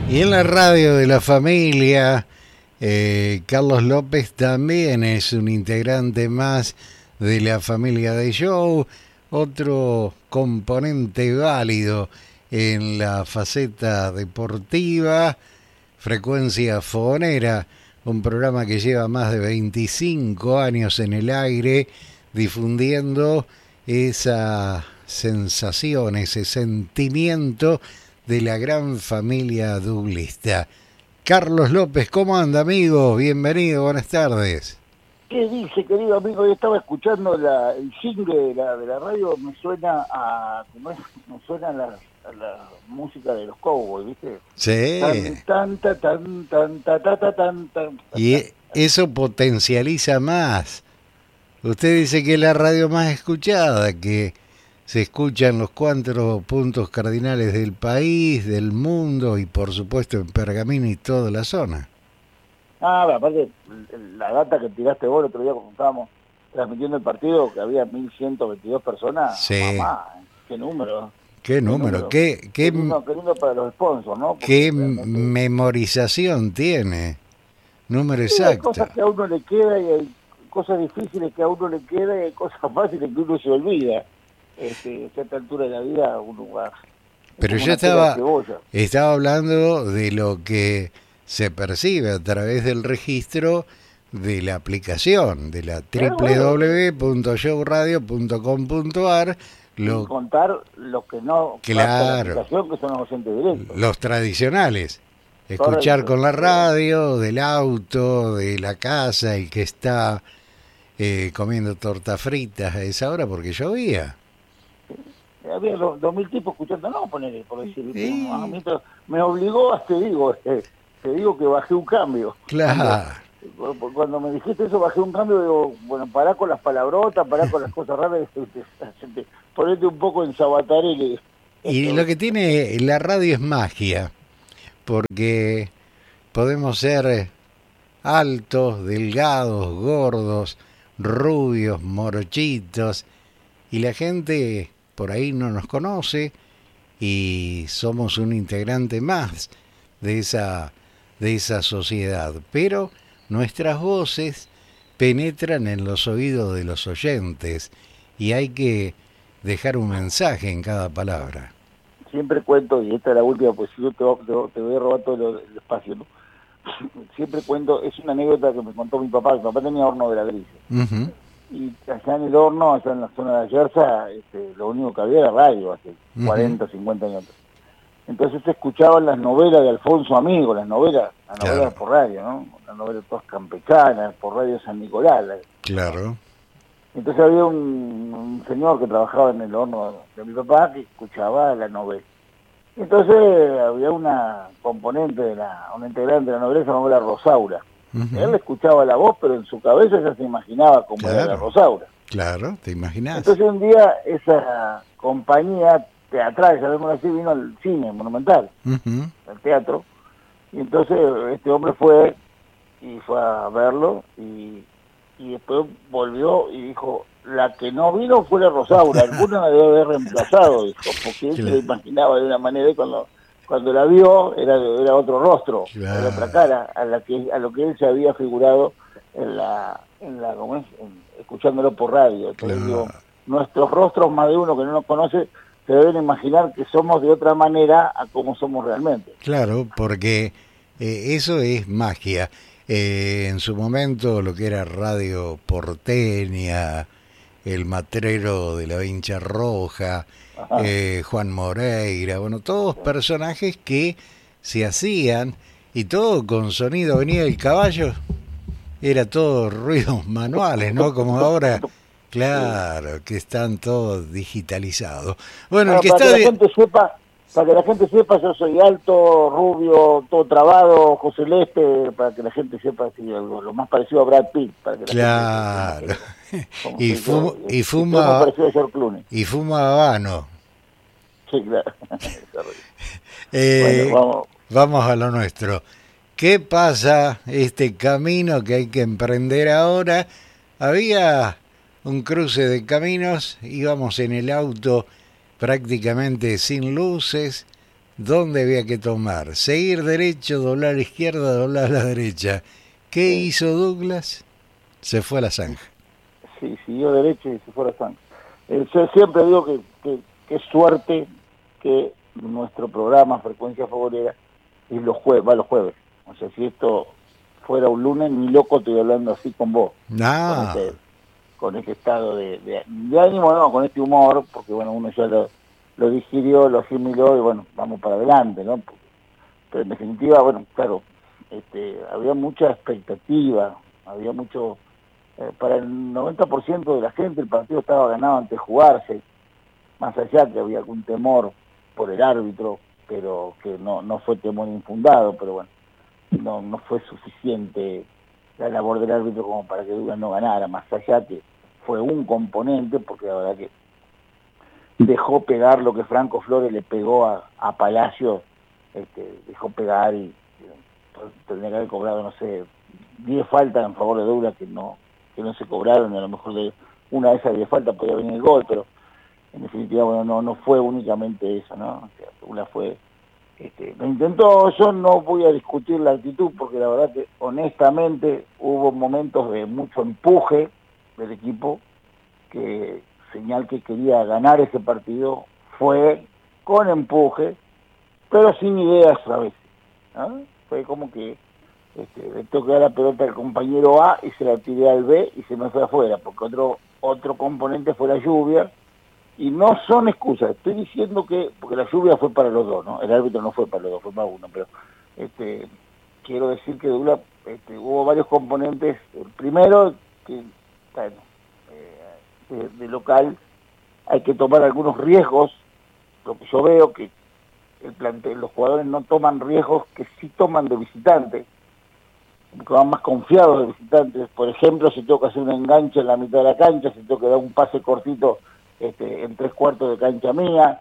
Y en la radio de la familia, Carlos López también es un integrante más de la familia de Show, otro componente válido en la faceta deportiva. Frecuencia Fogonera, un programa que lleva más de 25 años en el aire, difundiendo esa sensación, ese sentimiento de la gran familia dublista. Carlos López, ¿cómo anda, amigo? Bienvenido, buenas tardes. ¿Qué dice, querido amigo? Yo estaba escuchando el jingle de la radio, me suena a la música de los Cowboys, ¿viste? Sí. Tan, tan, tan, tan, tan, tan, tan, tan, tan. Y eso potencializa más. Usted dice que es la radio más escuchada, que se escuchan los 4 puntos cardinales del país, del mundo y por supuesto en Pergamino y toda la zona. Pero aparte, la data que tiraste vos el otro día cuando estábamos transmitiendo el partido, que había 1.122 personas. Sí. Mamá, qué número. Qué número, qué lindo para los sponsors, ¿no? Porque qué memorización tiene. Número sí, exacto. hay cosas que a uno le queda y hay cosas difíciles que a uno le queda y hay cosas fáciles que uno se olvida. A esta altura de la vida uno va... Pero yo estaba hablando de lo que se percibe a través del registro de la aplicación, de la www.showradio.com.ar. Sin contar los que no... Claro. La aplicación, que son los oyentes directos. Los tradicionales. Escuchar con la radio, del auto, de la casa, el que está comiendo tortas fritas a esa hora porque llovía. Había 2.000 tipos escuchando, no, por decir, sí. Me obligó, te digo que bajé un cambio. Claro. Cuando me dijiste eso, bajé un cambio, digo, bueno, pará con las palabrotas, pará con las cosas raras, ponete un poco en sabatarele. Y lo que tiene la radio es magia, porque podemos ser altos, delgados, gordos, rubios, morochitos, y la gente por ahí no nos conoce y somos un integrante más de esa sociedad, pero nuestras voces penetran en los oídos de los oyentes y hay que dejar un mensaje en cada palabra. Siempre cuento, y esta es la última, pues si yo te voy a robar todo el espacio, ¿no? Siempre cuento, es una anécdota que me contó mi papá tenía horno de ladrillo. Uh-huh. Y allá en el horno, allá en la zona de Ayerza, lo único que había era radio, hace 40, 50 años. Entonces se escuchaban las novelas de Alfonso Amigo, las novelas Claro. por radio, ¿no? Las novelas todas campechanas, por radio San Nicolás. Claro. Entonces había un señor que trabajaba en el horno de mi papá que escuchaba la novela. Entonces había una componente, una integrante de la novela que se llamaba Rosaura. Uh-huh. Él escuchaba la voz, pero en su cabeza ya se imaginaba cómo era la Rosaura. Claro, te imaginas. Entonces un día esa compañía teatral, sabemos así, vino al cine Monumental, Uh-huh. al teatro, y entonces este hombre fue a verlo y después volvió y dijo, la que no vino fue la Rosaura, alguna la debe haber reemplazado, dijo, porque él se lo imaginaba de una manera y cuando la vio era otro rostro, era otra cara a lo que él se había figurado escuchándolo por radio. Entonces, digo, nuestros rostros, más de uno que no nos conoce, se deben imaginar que somos de otra manera a como somos realmente. Claro, porque eso es magia. En su momento lo que era Radio Porteña, El Matrero de la Vincha Roja, Juan Moreira, bueno, todos personajes que se hacían y todo con sonido. Venía el caballo, era todo ruidos manuales, ¿no? Como ahora, claro, que están todos digitalizados. Bueno, el que para está... que la gente sepa, yo soy alto, rubio, todo trabado, ojo celeste, para que la gente sepa lo más parecido a Brad Pitt. Para que claro. Y fuma parecido a George Clooney. Y fuma habano. Sí, claro. Bueno, vamos a lo nuestro. ¿Qué pasa este camino que hay que emprender ahora? Había un cruce de caminos, íbamos en el auto prácticamente sin luces, dónde había que tomar. Seguir derecho, doblar a la izquierda, doblar a la derecha. ¿Qué hizo Douglas? Se fue a la zanja. Sí, siguió derecho y se fue a la zanja. Yo siempre digo que suerte que nuestro programa Frecuencia Favorera es va los jueves. O sea, si esto fuera un lunes, ni loco estoy hablando así con vos. No. Con este estado de ánimo, no, con este humor, porque bueno, uno ya lo digirió, lo asimiló y bueno, vamos para adelante, ¿no? Pero en definitiva, bueno, claro, había mucha expectativa, había mucho, para el 90% de la gente el partido estaba ganado antes de jugarse, más allá que había algún temor por el árbitro, pero que no fue temor infundado, pero bueno, no fue suficiente la labor del árbitro como para que Douglas no ganara, más allá que fue un componente, porque la verdad que dejó pegar lo que Franco Flores le pegó a Palacio, dejó pegar y tendría que haber cobrado, no sé, 10 faltas en favor de Douglas que no se cobraron, y a lo mejor de una de esas 10 faltas podía venir el gol, pero en definitiva, bueno, no fue únicamente eso, ¿no? O sea, Douglas fue... lo intentó, yo no voy a discutir la actitud porque la verdad que honestamente hubo momentos de mucho empuje del equipo, que señal que quería ganar ese partido, fue con empuje, pero sin ideas a veces, ¿no? Fue como que le toqué la pelota al compañero A y se la tiré al B y se me fue afuera, porque otro componente fue la lluvia. Y no son excusas, estoy diciendo que, porque la lluvia fue para los dos, ¿no? El árbitro no fue para los dos, fue para uno, pero quiero decir que Douglas, hubo varios componentes. El primero, que bueno, de local hay que tomar algunos riesgos, lo que yo veo que los jugadores no toman riesgos que sí toman de visitante, que van más confiados de visitantes. Por ejemplo, si tengo que hacer un enganche en la mitad de la cancha, si tengo que dar un pase cortito en 3/4 de cancha mía,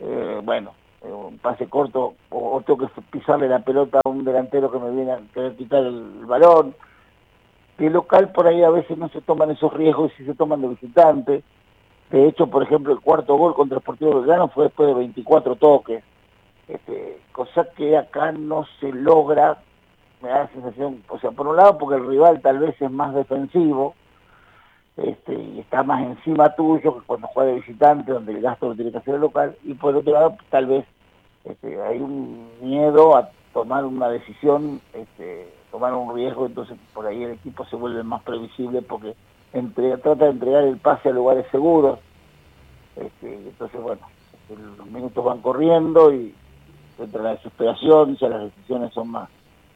un pase corto, o tengo que pisarle la pelota a un delantero que me viene a querer quitar el balón. De local por ahí a veces no se toman esos riesgos y sí se toman de visitante. De hecho, por ejemplo, el cuarto gol contra el Sportivo Belgrano fue después de 24 toques, cosa que acá no se logra. Me da la sensación, o sea, por un lado porque el rival tal vez es más defensivo, y está más encima tuyo que cuando juega de visitante, donde el gasto lo tiene que hacer el local, y por otro lado tal vez hay un miedo a tomar una decisión, tomar un riesgo, entonces por ahí el equipo se vuelve más previsible porque trata de entregar el pase a lugares seguros, entonces bueno, los minutos van corriendo y entre la desesperación ya las decisiones son más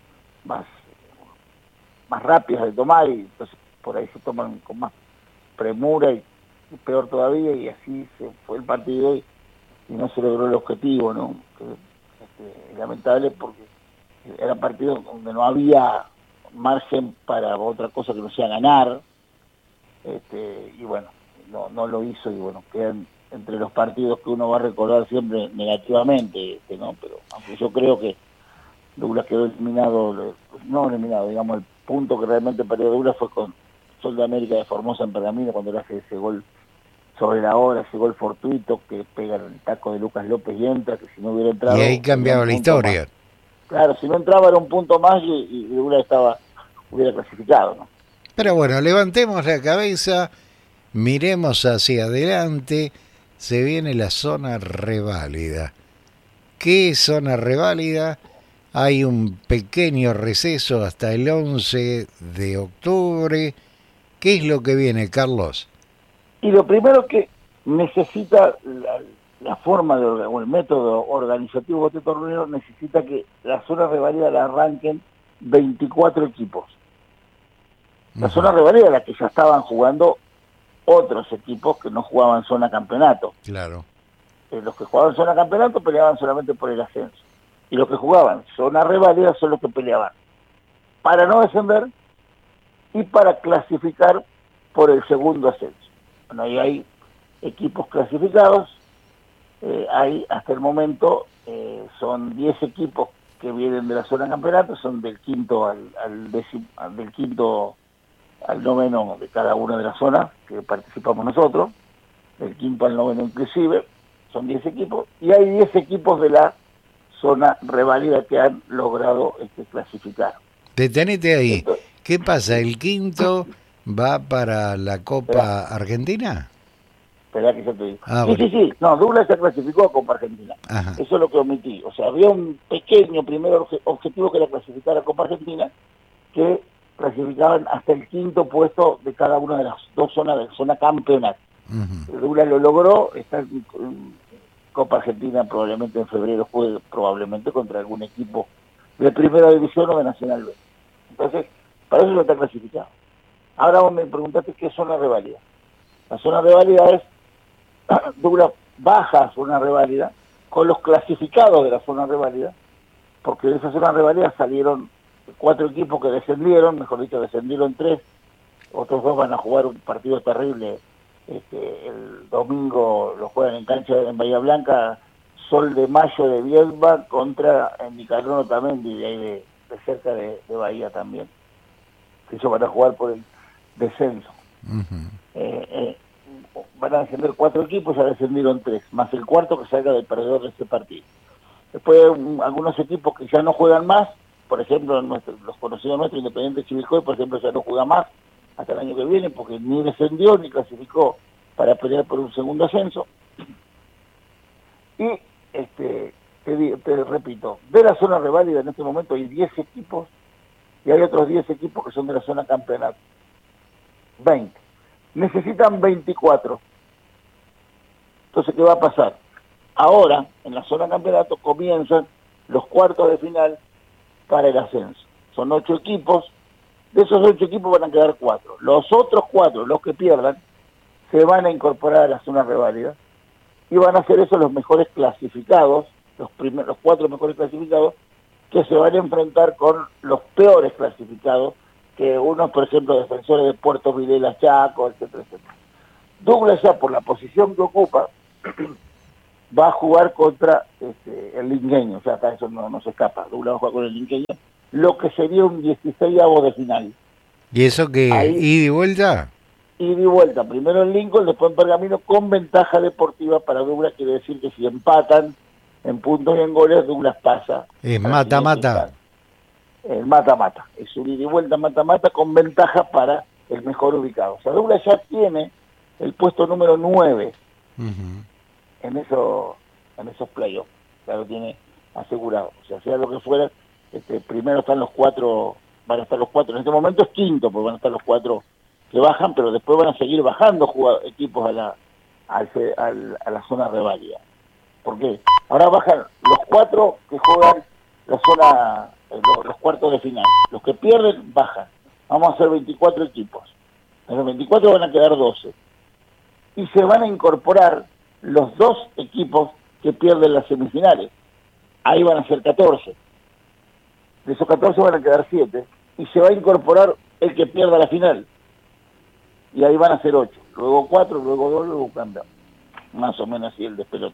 rápidas de tomar, y entonces por ahí se toman con más premura y peor todavía, y así se fue el partido y no se logró el objetivo, ¿no? Que, lamentable porque era partido donde no había margen para otra cosa que no sea ganar, y bueno, no lo hizo, y bueno, quedan entre los partidos que uno va a recordar siempre negativamente, ¿no? Pero aunque yo creo que Douglas quedó eliminado, no eliminado, digamos, el punto que realmente perdió Douglas fue con Sol de América de Formosa en Pergamino, cuando le hace ese gol sobre la hora, ese gol fortuito que pega el taco de Lucas López y entra, que si no hubiera entrado... Y ahí cambiaba la historia. Más. Claro, si no entraba era un punto más y Douglas hubiera clasificado, ¿no? Pero bueno, levantemos la cabeza, miremos hacia adelante, se viene la zona reválida. ¿Qué es zona reválida? Hay un pequeño receso hasta el 11 de octubre. ¿Qué es lo que viene, Carlos? Y lo primero que necesita la forma o el método organizativo de este torneo, necesita que la zona reválida la arranquen 24 equipos. La zona reválida la que ya estaban jugando otros equipos que no jugaban zona campeonato. Claro. Los que jugaban zona campeonato peleaban solamente por el ascenso. Y los que jugaban zona reválida son los que peleaban para no descender y para clasificar por el segundo ascenso. Bueno, ahí hay equipos clasificados, hay hasta el momento son 10 equipos que vienen de la zona campeonato, son del quinto del quinto al noveno de cada una de las zonas que participamos nosotros, del quinto al noveno inclusive, son 10 equipos, y hay 10 equipos de la zona reválida que han logrado clasificar. Detenete ahí. Entonces, ¿Qué pasa? ¿El quinto va para la Copa espera, Argentina? espera que yo te digo. Ah, Sí, bueno. sí, sí. No, Douglas se clasificó a Copa Argentina. Ajá. Eso es lo que omití. O sea, había un pequeño primer objetivo que era clasificar a Copa Argentina, que clasificaban hasta el quinto puesto de cada una de las dos zonas de zona campeonato. Uh-huh. Douglas lo logró, está en Copa Argentina probablemente en febrero, juegue probablemente contra algún equipo de primera división o de Nacional B. Entonces, para eso no está clasificado. Ahora vos me preguntaste qué zona reválida. La zona reválida es Douglas baja a zona reválida con los clasificados de la zona reválida, porque de esa zona reválida salieron 4 equipos que descendieron, mejor dicho, descendieron 3, otros 2 van a jugar un partido terrible. El domingo lo juegan en cancha en Bahía Blanca, Sol de Mayo de Viedma contra Nicaragua también, de ahí de cerca de Bahía también. Ellos van a jugar por el descenso. Uh-huh. Van a descender 4 equipos, ya descendieron 3, más el cuarto que salga del perdedor de este partido. Después algunos equipos que ya no juegan más, por ejemplo, los conocidos nuestros, Independiente Chivilcoy, por ejemplo, ya no juega más hasta el año que viene, porque ni descendió ni clasificó para pelear por un segundo ascenso. Y te repito, de la zona reválida en este momento hay 10 equipos y hay otros 10 equipos que son de la zona campeonato. 20. Necesitan 24. Entonces, ¿qué va a pasar? Ahora, en la zona campeonato, comienzan los cuartos de final para el ascenso. Son 8 equipos. De esos 8 equipos van a quedar 4. Los otros 4, los que pierdan, se van a incorporar a la zona reválida y van a ser esos los mejores clasificados, los 4 mejores clasificados, que se van a enfrentar con los peores clasificados, que unos, por ejemplo, defensores de Puerto Videla, Chaco, etcétera, etcétera. Douglas, ya por la posición que ocupa, va a jugar contra el Linqueño, o sea, hasta eso no se escapa. Douglas va a jugar con el Linqueño, lo que sería un 16avo de final. ¿Y eso qué? Ahí, ¿Ida y vuelta? ida y vuelta, primero en Lincoln, después en Pergamino, con ventaja deportiva para Douglas, quiere decir que si empatan en puntos y en goles, Douglas pasa. Es mata-mata. El mata-mata, es un ida y vuelta mata-mata con ventaja para el mejor ubicado. O sea, Douglas ya tiene el puesto número 9 Uh-huh. en esos playoffs, ya lo tiene asegurado. O sea lo que fuera, primero están los 4, van a estar los 4, en este momento es quinto, porque van a estar los 4 que bajan, pero después van a seguir bajando equipos a la zona reválida. ¿Por qué? Ahora bajan los 4 que juegan la zona, los cuartos de final. Los que pierden, bajan. Vamos a hacer 24 equipos. En los 24 van a quedar 12. Y se van a incorporar los 2 equipos que pierden las semifinales. Ahí van a ser 14. De esos 14 van a quedar 7. Y se va a incorporar el que pierda la final. Y ahí van a ser 8. Luego 4, luego 2, luego campeón. Más o menos así el despelote.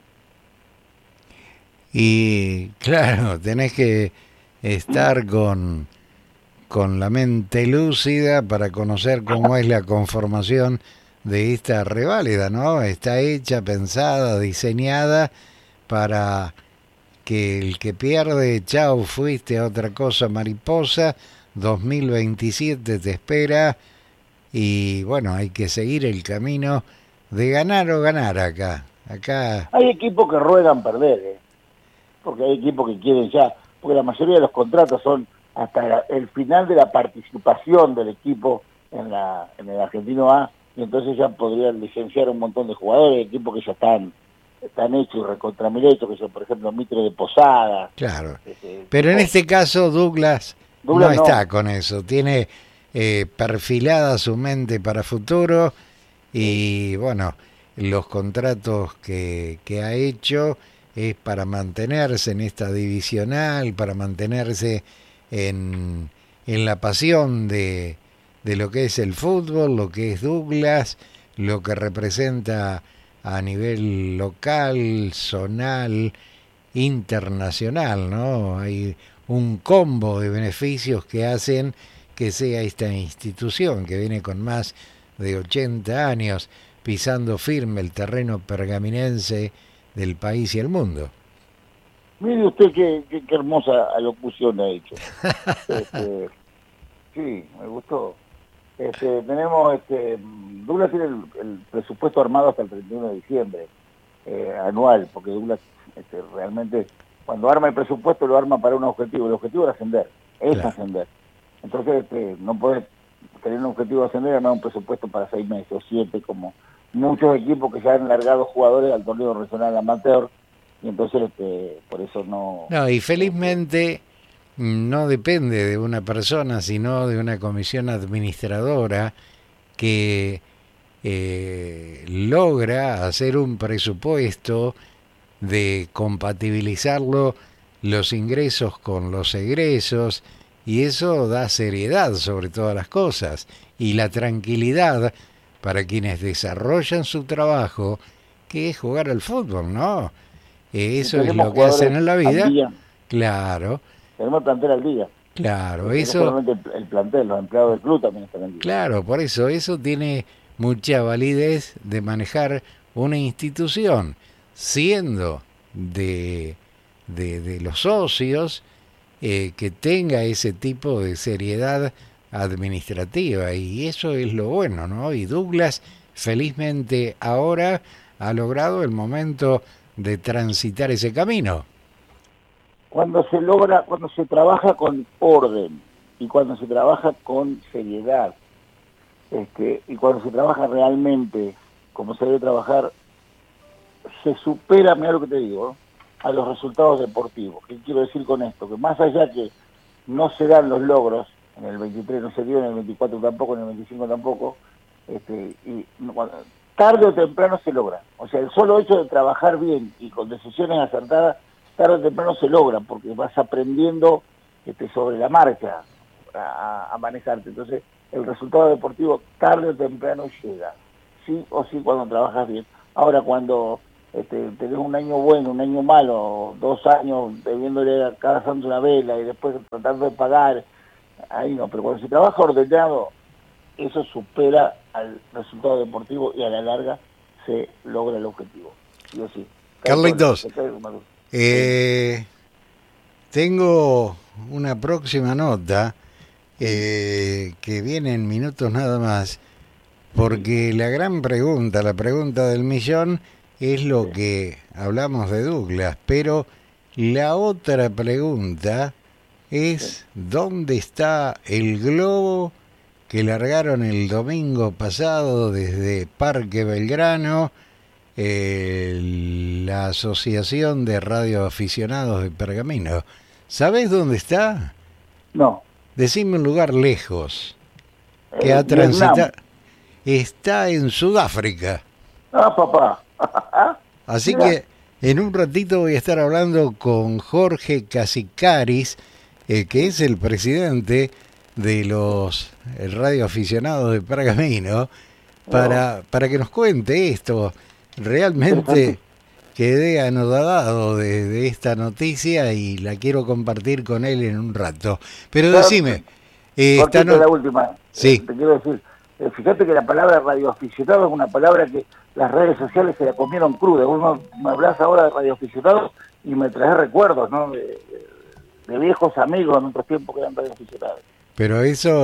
Y claro, tenés que estar con la mente lúcida para conocer cómo es la conformación de esta reválida, ¿no? Está hecha, pensada, diseñada para que el que pierde, chao, fuiste a otra cosa, mariposa, 2027 te espera y bueno, hay que seguir el camino de ganar o ganar acá. Hay equipos que ruegan perder, porque hay equipos que quieren ya, porque la mayoría de los contratos son hasta el final de la participación del equipo en el Argentino A, y entonces ya podrían licenciar un montón de jugadores, equipos que ya están hechos y recontramilhechos, que son, por ejemplo, Mitre de Posada. Claro, pero en este caso Douglas no está con eso, tiene perfilada su mente para futuro y bueno, los contratos que ha hecho es para mantenerse en esta divisional, para mantenerse en la pasión de lo que es el fútbol, lo que es Douglas, lo que representa a nivel local, zonal, internacional, ¿no? Hay un combo de beneficios que hacen que sea esta institución que viene con más de 80 años pisando firme el terreno pergaminense del país y el mundo. Mire usted qué hermosa alocución ha hecho. Sí, me gustó. Tenemos, Douglas tiene el presupuesto armado hasta el 31 de diciembre, anual, porque Douglas realmente, cuando arma el presupuesto, lo arma para un objetivo. El objetivo es ascender, Claro. ascender. Entonces, no puede tener un objetivo de ascender y armar un presupuesto para 6 meses o 7, como muchos equipos que ya han largado jugadores al torneo regional amateur, y entonces, por eso no... No, y felizmente no depende de una persona, sino de una comisión administradora que logra hacer un presupuesto de compatibilizarlo los ingresos con los egresos, y eso da seriedad sobre todas las cosas y la tranquilidad para quienes desarrollan su trabajo, que es jugar al fútbol, ¿no? Y Eso es tenemos lo que hacen jugadores en la al vida. día, Claro, tenemos plantel al día. claro, Porque no eso, solamente el plantel, los empleados del club también están al día. claro, por eso tiene mucha validez de manejar una institución, siendo de los socios, que tenga ese tipo de seriedad administrativa, y eso es lo bueno, ¿no? Y Douglas felizmente ahora ha logrado el momento de transitar ese camino. Cuando se trabaja con orden y cuando se trabaja con seriedad, y cuando se trabaja realmente como se debe trabajar, se supera, mira lo que te digo, ¿no?, a los resultados deportivos. ¿Qué quiero decir con esto? Que más allá que no se dan los logros, en el 23 no se dio, en el 24 tampoco, en el 25 tampoco, tarde o temprano se logra. O sea, el solo hecho de trabajar bien y con decisiones acertadas, tarde o temprano se logra, porque vas aprendiendo sobre la marcha a manejarte. Entonces, el resultado deportivo tarde o temprano llega, sí o sí, cuando trabajas bien. Ahora, cuando tenés un año bueno, un año malo, 2 años debiéndole a cada santo una vela y después tratando de pagar, ahí no. Pero cuando se trabaja ordenado, eso supera al resultado deportivo y a la larga se logra el objetivo. Sí o sí. Carlitos, tengo una próxima nota que viene en minutos nada más, porque la gran pregunta, la pregunta del millón, es lo que hablamos de Douglas, pero la otra pregunta es ¿dónde está el globo que largaron el domingo pasado desde Parque Belgrano, la Asociación de Radioaficionados de Pergamino? ¿Sabés dónde está? No. Decime un lugar lejos que ha transitado. Está en Sudáfrica. Ah, papá. Así Mirá. que en un ratito voy a estar hablando con Jorge Casicaris, que es el presidente de los radioaficionados de Pergamino, para que nos cuente esto. Realmente quedé anodado de esta noticia y la quiero compartir con él en un rato. Pero decime, la última. Sí. Te quiero decir, fíjate que la palabra radioaficionado es una palabra que las redes sociales se la comieron cruda. Vos me hablas ahora de radioaficionados y me traes recuerdos, ¿no?, de viejos amigos en otros tiempos que eran radioaficionados. Pero eso,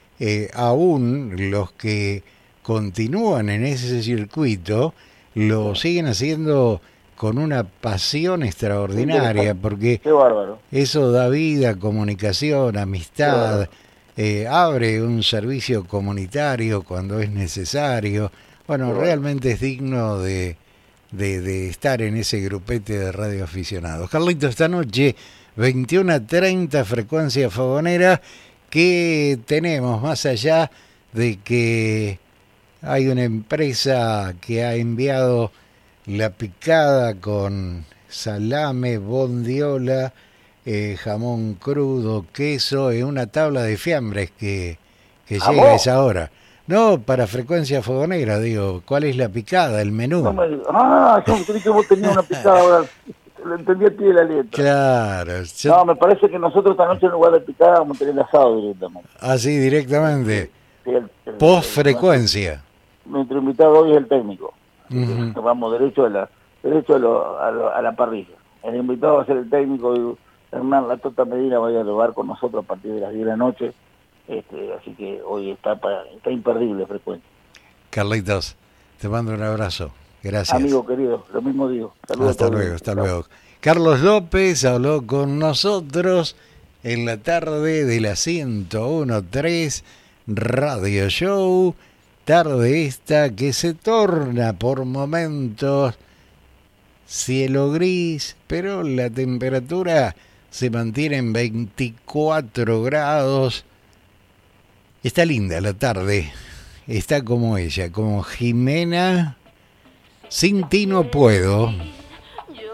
aún los que continúan en ese circuito lo siguen haciendo con una pasión extraordinaria, porque qué bárbaro. Eso da vida, comunicación, amistad, abre un servicio comunitario cuando es necesario. Bueno, realmente es digno de estar en ese grupete de radioaficionados. Carlito, esta noche, 21:30, Frecuencia Fogonera. ¿Qué tenemos más allá de que hay una empresa que ha enviado la picada con salame, bondiola, jamón crudo, queso, en una tabla de fiambres que llega a esa hora? No, para Frecuencia Fogonera, digo, ¿cuál es la picada, el menú? No me digo, yo creí que vos tenías una picada ahora, lo entendí a ti de la letra. Claro. No, me parece que nosotros esta noche en lugar de picada vamos a tener asado directamente. Así, directamente. Sí, Post-frecuencia. Nuestro invitado hoy es el técnico. Vamos derecho a la parrilla. el invitado va a ser el técnico Hernán La Tota Medina, va a dialogar con nosotros a partir de las 10 de la noche, así que hoy está imperdible Frecuencia. Carlitos, te mando un abrazo. Gracias. Amigo querido, lo mismo digo. Saludos. Hasta luego, hasta luego. Carlos López habló con nosotros en la tarde de la 101.3 Radio Show. Tarde esta que se torna por momentos cielo gris, pero la temperatura se mantiene en 24 grados. Está linda la tarde. Está como ella, como Jimena. Sin ti no puedo.